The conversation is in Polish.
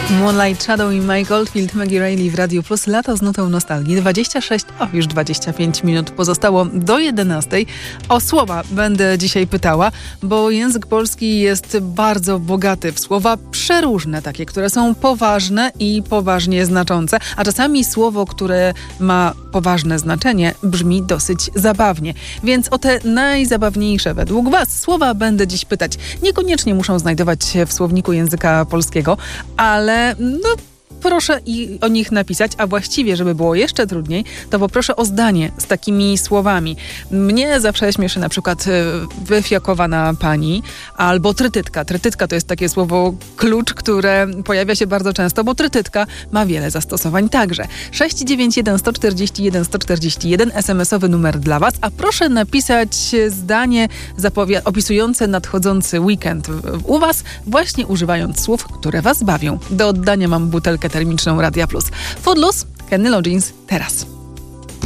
Moonlight Shadow i Mike Oldfield, Maggie Reilly w Radiu Plus. Lato z nutą nostalgii. 25 minut pozostało do 11. O słowa będę dzisiaj pytała, bo język polski jest bardzo bogaty w słowa przeróżne, takie, które są poważne i poważnie znaczące, a czasami słowo, które ma poważne znaczenie, brzmi dosyć zabawnie. Więc o te najzabawniejsze według Was słowa będę dziś pytać. Niekoniecznie muszą znajdować się w słowniku języka polskiego, ale proszę o nich napisać, a właściwie, żeby było jeszcze trudniej, to poproszę o zdanie z takimi słowami. Mnie zawsze śmieszy na przykład wyfiakowana pani albo trytytka. Trytytka to jest takie słowo klucz, które pojawia się bardzo często, bo trytytka ma wiele zastosowań także. 691 141 141 SMS-owy numer dla Was, a proszę napisać zdanie opisujące nadchodzący weekend u Was, właśnie używając słów, które Was bawią. Do oddania mam butelkę termiczną Radia Plus. Footloose, Kenny Loggins, teraz.